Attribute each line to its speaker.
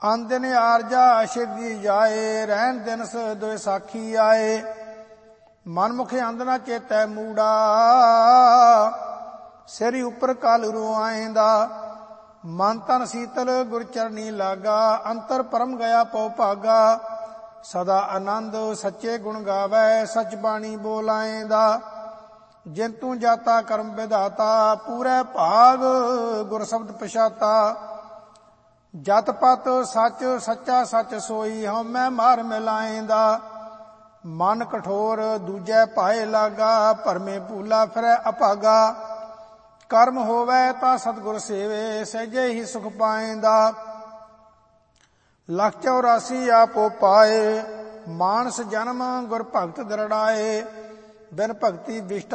Speaker 1: ਅਨ ਦਿਨ ਆਰਜਾ ਸਿੱਧੀ ਜਾਏ, ਰਹਿਣ ਦਿਨਸ ਦੋਇ ਸਾਖੀ ਆਏ। ਮਨ ਮੁਖੇ ਅੰਧ ਨਾ ਚੇਤੈ ਮੂੜਾ, ਸਿਰੀ ਉੱਪਰ ਕਲ ਰੂ ਆਏਂਦਾ। ਮਨ ਤਨ ਸੀਤਲ ਗੁਰ ਚਰਨੀ ਲਾਗਾ, ਅੰਤਰ ਪਰਮ ਗਿਆ ਪਉ ਭਾਗਾ। ਸਦਾ ਆਨੰਦ ਸੱਚੇ ਗੁਣ ਗਾਵੈ, ਸਚ ਬਾਣੀ ਬੋਲ ਆਏਂਦਾ। ਜਿਨ ਤੂੰ ਜਾਤਾ ਕਰਮ ਵਿਧਾਤਾ, ਪੂਰੇ ਭਾਗ ਗੁਰ ਸ਼ਬਦ ਪਛਾਤਾ। ਜਤ ਪਤ ਸੱਚ ਸੱਚਾ ਸੱਚ ਸੋਈ, ਹਉਮੈ ਮਾਰ ਮਿਲਾਏਂਦਾ। ਮਨ ਕਠੋਰ ਦੂਜੈ ਭਾਏ ਲਾਗਾ, ਭਰਮੇ ਭੂਲਾ ਫਿਰੈ ਅਭਾਗਾ। ਕਰਮ ਹੋਵੈ ਤਾਂ ਸਤਿਗੁਰ ਸੇਵੇ, ਸਹਿਜੇ ਹੀ ਸੁਖ ਪਾਏਂਦਾ। ਲੱਖ 84 ਆਪੋ ਪਾਏ, ਮਾਨਸ ਜਨਮ ਗੁਰ ਭਗਤ ਦਰੜਾਏ। ਬਿਨ ਭਗਤੀ ਵਿਸ਼ਟਾ